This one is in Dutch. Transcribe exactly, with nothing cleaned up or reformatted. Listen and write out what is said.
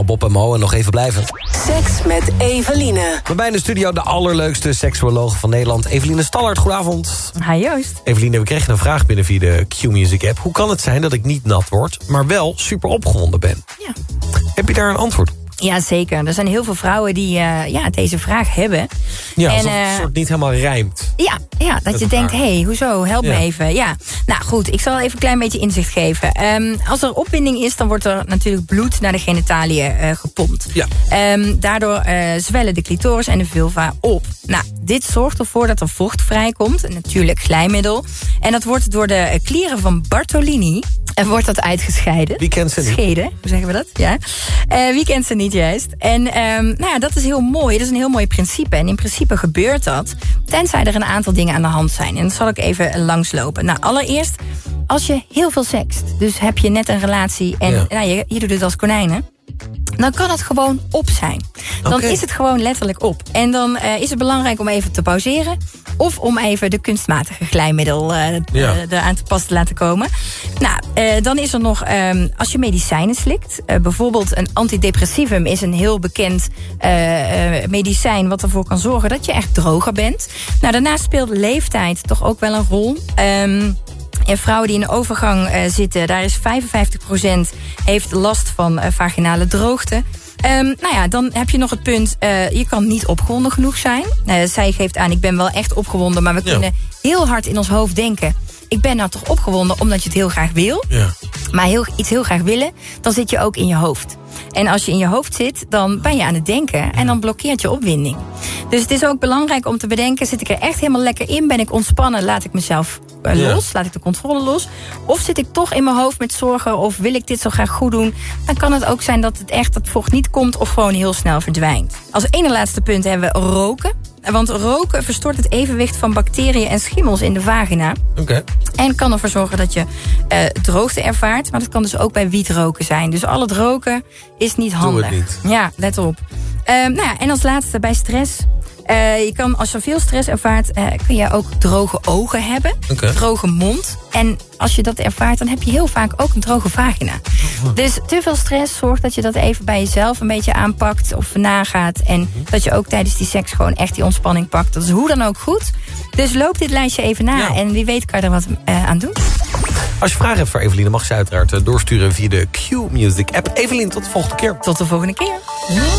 Bob en Mo en nog even blijven. Seks met Eveline. We bij in de studio de allerleukste seksuologe van Nederland, Eveline Stallard. Goedenavond. Hi Joost. Eveline, we kregen een vraag binnen via de Q-Music app. Hoe kan het zijn dat ik niet nat word, maar wel super opgewonden ben? Ja. Heb je daar een antwoord op? Ja, zeker. Er zijn heel veel vrouwen die uh, ja, deze vraag hebben. Ja, en, alsof uh, het soort niet helemaal rijmt. Ja, ja dat, dat je denkt, hé, hey, hoezo? Help ja. me even. Ja. Nou goed, ik zal even een klein beetje inzicht geven. Um, als er opwinding is, dan wordt er natuurlijk bloed naar de genitaliën uh, gepompt. Ja. Um, daardoor uh, zwellen de clitoris en de vulva op. Nou, dit zorgt ervoor dat er vocht vrijkomt. Natuurlijk glijmiddel. En dat wordt door de klieren van Bartolini... En wordt dat uitgescheiden. Wie kent ze niet? Scheiden, hoe zeggen we dat? Ja. Uh, wie kent ze niet juist? En um, nou ja, dat is heel mooi. Dat is een heel mooi principe. En in principe gebeurt dat, tenzij er een aantal dingen aan de hand zijn. En dat zal ik even langslopen. Nou, allereerst, als je heel veel sext. Dus heb je net een relatie en ja. nou, je, je doet het als konijnen. Dan kan het gewoon op zijn. Dan okay. is het gewoon letterlijk op. En dan uh, is het belangrijk om even te pauzeren. Of om even de kunstmatige glijmiddel uh, ja. uh, eraan te pas te laten komen. Nou, uh, dan is er nog, um, als je medicijnen slikt. Uh, bijvoorbeeld een antidepressivum is een heel bekend uh, uh, medicijn... wat ervoor kan zorgen dat je echt droger bent. Nou, daarnaast speelt leeftijd toch ook wel een rol... Um, En vrouwen die in de overgang uh, zitten, daar is vijfenvijftig procent heeft last van uh, vaginale droogte. Um, nou ja, dan heb je nog het punt, uh, je kan niet opgewonden genoeg zijn. Uh, zij geeft aan, ik ben wel echt opgewonden, maar we ja. kunnen heel hard in ons hoofd denken... ik ben nou toch opgewonden omdat je het heel graag wil. Ja. Maar heel, iets heel graag willen, dan zit je ook in je hoofd. En als je in je hoofd zit, dan ben je aan het denken... en dan blokkeert je opwinding. Dus het is ook belangrijk om te bedenken... zit ik er echt helemaal lekker in? Ben ik ontspannen? Laat ik mezelf uh, ja. los? Laat ik de controle los? Of zit ik toch in mijn hoofd met zorgen? Of wil ik dit zo graag goed doen? Dan kan het ook zijn dat het echt dat vocht niet komt... of gewoon heel snel verdwijnt. Als ene laatste punt hebben we roken... Want roken verstoort het evenwicht van bacteriën en schimmels in de vagina. Okay. En kan ervoor zorgen dat je uh, droogte ervaart. Maar dat kan dus ook bij wietroken zijn. Dus al het roken is niet handig. Doe het niet. Ja, let op. Uh, nou ja, en als laatste bij stress... Uh, je kan, als je veel stress ervaart, uh, kun je ook droge ogen hebben. Okay. Droge mond. En als je dat ervaart, dan heb je heel vaak ook een droge vagina. Oh. Dus te veel stress zorgt dat je dat even bij jezelf een beetje aanpakt of nagaat. En mm-hmm. dat je ook tijdens die seks gewoon echt die ontspanning pakt. Dat is hoe dan ook goed. Dus loop dit lijstje even na. Ja. En wie weet kan je er wat uh, aan doen. Als je vragen hebt voor Eveline, mag ze uiteraard doorsturen via de Q-Music app. Eveline, tot de volgende keer. Tot de volgende keer.